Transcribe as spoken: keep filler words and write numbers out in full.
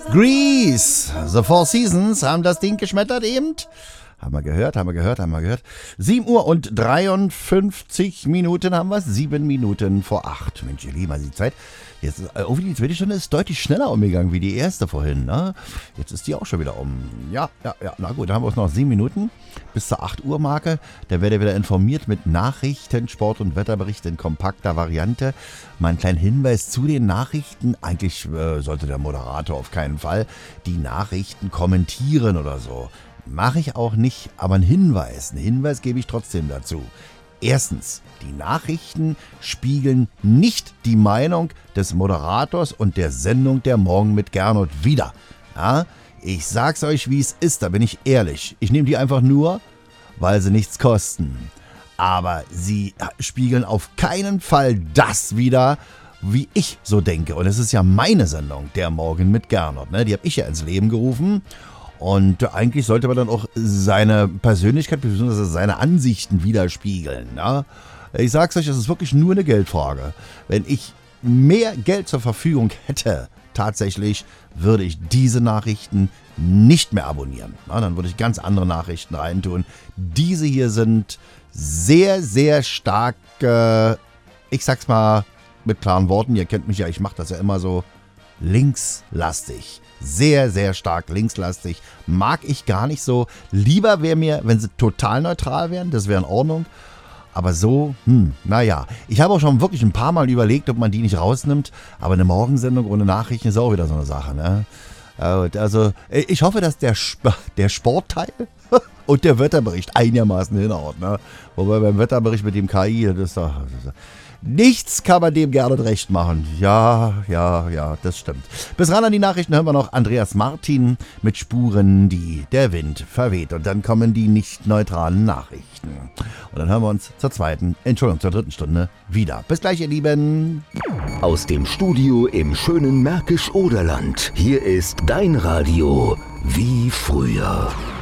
Grease, The Four Seasons haben das Ding geschmettert eben. Haben wir gehört, haben wir gehört, haben wir gehört. sieben Uhr und dreiundfünfzig Minuten haben wir es. sieben Minuten vor acht. Mensch, ihr Lieben, also die Zeit. Jetzt ist, irgendwie die zweite Stunde ist deutlich schneller umgegangen wie die erste vorhin. Ne? Jetzt ist die auch schon wieder um. Ja, ja, ja. Na gut, dann haben wir uns noch sieben Minuten bis zur acht Uhr Marke. Da werdet ihr wieder informiert mit Nachrichten, Sport- und Wetterbericht in kompakter Variante. Mal einen kleinen Hinweis zu den Nachrichten. Eigentlich äh, sollte der Moderator auf keinen Fall die Nachrichten kommentieren oder so. Mache ich auch nicht, aber einen Hinweis. Einen Hinweis gebe ich trotzdem dazu. Erstens, die Nachrichten spiegeln nicht die Meinung des Moderators und der Sendung der Morgen mit Gernot wider. Ja, ich sag's euch, wie es ist, da bin ich ehrlich. Ich nehme die einfach nur, weil sie nichts kosten. Aber sie spiegeln auf keinen Fall das wider, wie ich so denke. Und es ist ja meine Sendung, der Morgen mit Gernot. Ne? Die habe ich ja ins Leben gerufen. Und eigentlich sollte man dann auch seine Persönlichkeit bzw. seine Ansichten widerspiegeln. Ja? Ich sag's euch, es ist wirklich nur eine Geldfrage. Wenn ich mehr Geld zur Verfügung hätte, tatsächlich, würde ich diese Nachrichten nicht mehr abonnieren. Ja, dann würde ich ganz andere Nachrichten reintun. Diese hier sind sehr, sehr stark, äh, ich sag's mal mit klaren Worten, ihr kennt mich ja, ich mache das ja immer so, linkslastig. Sehr, sehr stark linkslastig. Mag ich gar nicht so. Lieber wäre mir, wenn sie total neutral wären, das wäre in Ordnung. Aber so, hm, naja. Ich habe auch schon wirklich ein paar Mal überlegt, ob man die nicht rausnimmt. Aber eine Morgensendung ohne Nachrichten ist auch wieder so eine Sache, ne? Also, ich hoffe, dass der, Sp- der Sportteil und der Wetterbericht einigermaßen hinhaut, ne? Wobei beim Wetterbericht mit dem K I, das ist doch... Das ist, nichts kann man dem gerne recht machen. Ja, ja, ja, das stimmt. Bis ran an die Nachrichten hören wir noch Andreas Martin mit Spuren, die der Wind verweht. Und dann kommen die nicht neutralen Nachrichten. Und dann hören wir uns zur zweiten, Entschuldigung, zur dritten Stunde wieder. Bis gleich, ihr Lieben. Aus dem Studio im schönen Märkisch-Oderland. Hier ist dein Radio wie früher.